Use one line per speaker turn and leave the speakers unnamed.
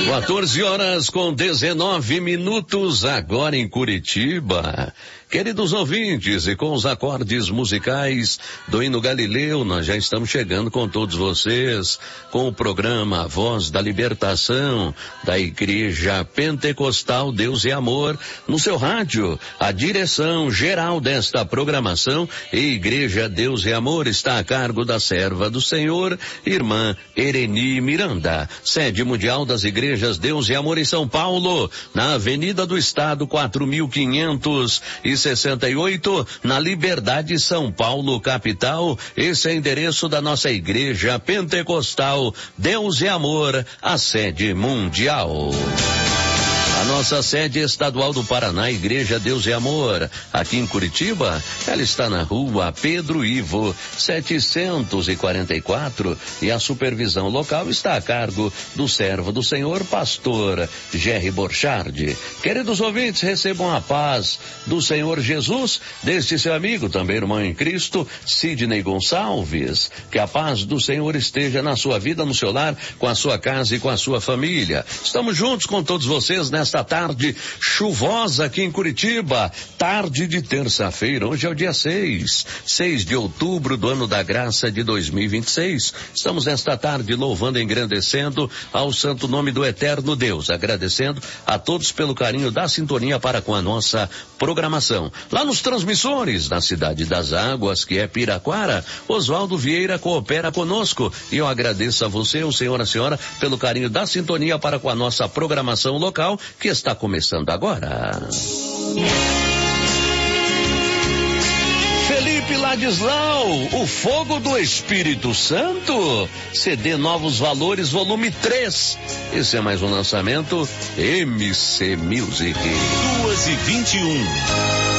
14 horas com 19 minutos, agora em Curitiba. Queridos ouvintes, e com os acordes musicais do Hino Galileu, nós já estamos chegando com todos vocês, com o programa Voz da Libertação, da Igreja Pentecostal Deus e Amor, no seu rádio. A direção geral desta programação, Igreja Deus e Amor, está a cargo da serva do Senhor, irmã Ereni Miranda. Sede mundial das Igrejas Deus e Amor em São Paulo, na Avenida do Estado, 4.568, na Liberdade, São Paulo, capital. Esse é o endereço da nossa Igreja Pentecostal Deus e Amor, a sede mundial. A nossa sede estadual do Paraná, Igreja Deus e Amor, aqui em Curitiba, ela está na rua Pedro Ivo, 744, e a supervisão local está a cargo do servo do Senhor, pastor Jerry Borchardt. Queridos ouvintes, recebam a paz do Senhor Jesus, deste seu amigo, também irmão em Cristo, Sidney Gonçalves. Que a paz do Senhor esteja na sua vida, no seu lar, com a sua casa e com a sua família. Estamos juntos com todos vocês nesta tarde chuvosa aqui em Curitiba, tarde de terça-feira. Hoje é o dia 6 de outubro do ano da graça de 2026. Estamos nesta tarde louvando e engrandecendo ao santo nome do eterno Deus, agradecendo a todos pelo carinho da sintonia para com a nossa programação. Lá nos transmissores, na Cidade das Águas, que é Piraquara, Oswaldo Vieira coopera conosco, e eu agradeço a você, o senhor, a senhora, pelo carinho da sintonia para com a nossa programação local, que está começando agora. Felipe Ladislau, o fogo do Espírito Santo, CD Novos Valores, volume 3. Esse é mais um lançamento MC Music.
2h21.